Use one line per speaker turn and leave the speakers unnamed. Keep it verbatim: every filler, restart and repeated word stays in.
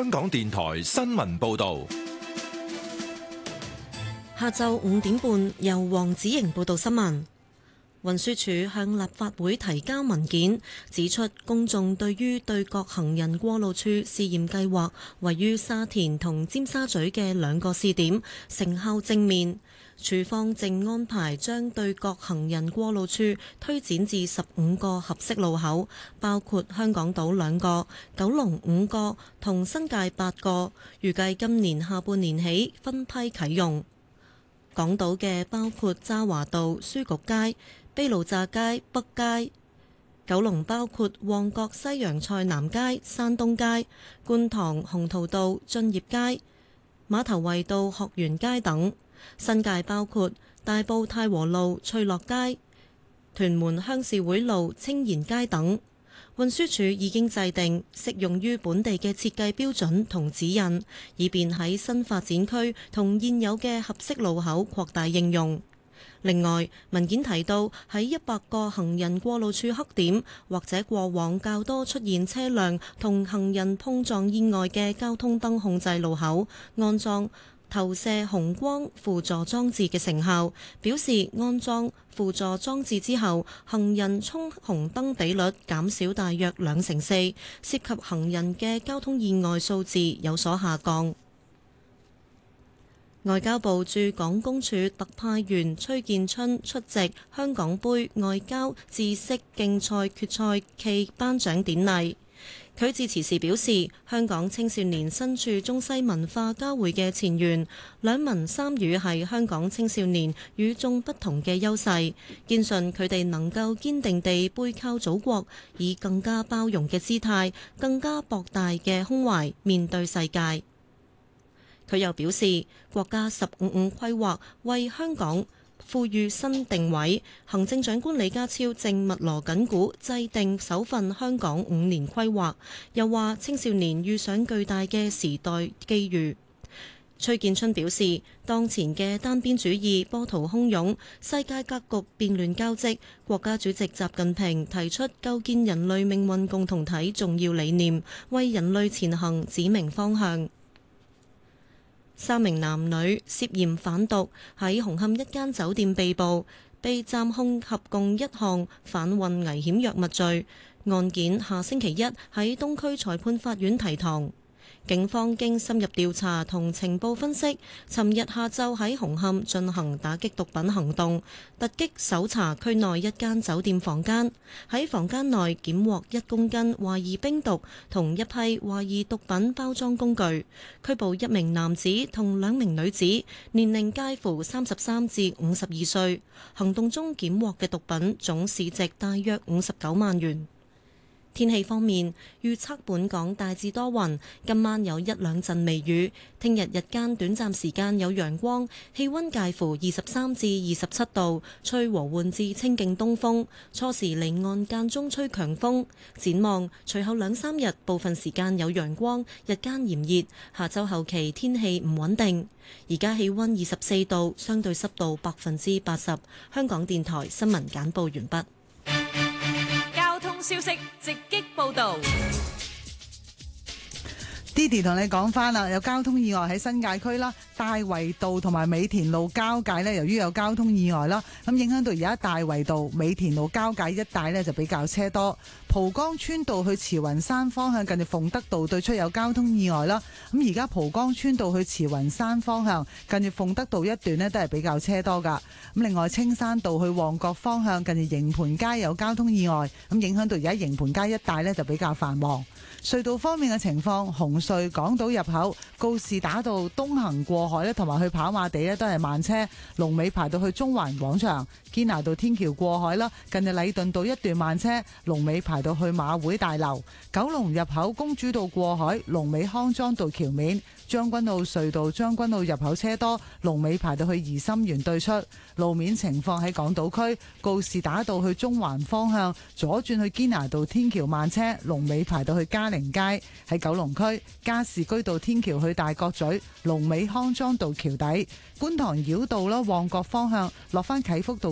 香港電台新聞報道。
下晝五點半，由黃子瑩報道新聞。運輸署向立法會提交文件，指出公眾對於對角行人過路處試驗計劃位於沙田同尖沙咀嘅兩個試點成效正面。署方正安排將對角行人過路處推展至十五個合適路口，包括香港島兩個、九龍五個同新界八個，預計今年下半年起分批啟用。港島嘅包括渣華道、書局街、卑路乍街、北街；九龍包括旺角西洋菜南街、山東街、觀塘鴻圖道、駿業街、馬頭圍道、學園街等；新界包括大埔太和路、翠樂街、屯門鄉事會路、青賢街等。運輸署已經制定適用於本地嘅設計標準同指引，以便喺新發展區同現有嘅合適路口擴大應用。另外，文件提到喺一百個行人過路處黑點或者過往較多出現車輛同行人碰撞意外嘅交通燈控制路口安裝投射紅光輔助裝置嘅成效，表示安裝輔助裝置之後，行人衝紅燈比率減少大約兩成四，涉及行人嘅交通意外數字有所下降。外交部駐港公署特派員崔建春出席香港杯外交知識競賽決賽暨頒獎典禮。佢致辭時表示，香港青少年身處中西文化交匯嘅前沿，兩文三語係香港青少年與眾不同嘅優勢，堅信佢哋能夠堅定地背靠祖國，以更加包容嘅姿態、更加博大嘅胸懷面對世界。佢又表示，國家十五五規劃為香港賦予新定位，行政長官李家超正密鑼緊鼓制定首份香港五年規劃，又話青少年遇上巨大嘅時代機遇。崔建春表示，當前嘅單邊主義波濤洶湧，世界格局變亂交織，國家主席習近平提出構建人類命運共同體重要理念，為人類前行指明方向。三名男女涉嫌販毒，喺紅磡一間酒店被捕，被暫控合共一項販運危險藥物罪。案件下星期一喺東區裁判法院提堂。警方經深入調查同情報分析，尋日下晝喺紅磡進行打擊毒品行動，突擊搜查區內一間酒店房間，喺房間內檢獲一公斤懷疑冰毒同一批懷疑毒品包裝工具，拘捕一名男子同兩名女子，年齡介乎三十三至五十二歲。行動中檢獲嘅毒品總市值大約五十九萬元。天氣方面，預測本港大致多雲，今晚有一兩陣微雨。聽日日間短暫時間有陽光，氣溫介乎二十三至二十七度，吹和緩至清勁東風。初時離岸間中吹強風。展望隨後兩三日部分時間有陽光，日間炎熱。下週後期天氣唔穩定。而家氣溫二十四度，相對濕度百分之八十。香港電台新聞簡報完畢。
消息直擊報道。
Didi 同你講翻啦，有交通意外喺新界區啦，大圍道同埋美田路交界呢，由於有交通意外啦，咁影響到而家大圍道、美田路交界一帶呢就比較車多。蒲崗村道去慈雲山方向近住鳳德道對出有交通意外啦，咁而家蒲崗村道去慈雲山方向近住鳳德道一段呢都係比較車多噶。咁另外青山道去旺角方向近住營盤街有交通意外，咁影響到而家營盤街一帶呢就比較繁忙。隧道方面嘅情況，紅隧港島入口告士打道東行過海咧，同埋去跑馬地咧都係慢車，龍尾排到去中環廣場。堅拿道天橋過海啦，近日禮頓道一段慢車，龍尾排到去馬會大樓。九龍入口公主道過海，龍尾康莊道橋面。將軍澳隧道將軍澳入口車多，龍尾排到去怡心園對出。路面情況喺港島區告士打道去中環方向左轉去堅拿道天橋慢車，龍尾排到去嘉寧街。喺九龍區加士居道天橋去大角咀，龍尾康莊道橋底。觀塘繞道啦，旺角方向落返啟福道